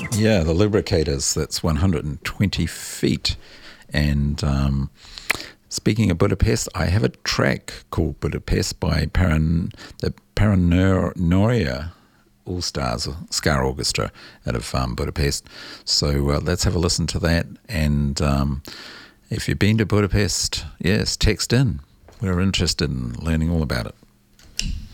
Yeah, the Lubricators, that's 120 feet. And speaking of Budapest, I have a track called Budapest by the Paranoia All-Stars Ska Orchestra out of Budapest. So let's have a listen to that. And if you've been to Budapest, yes, text in. We're interested in learning all about it.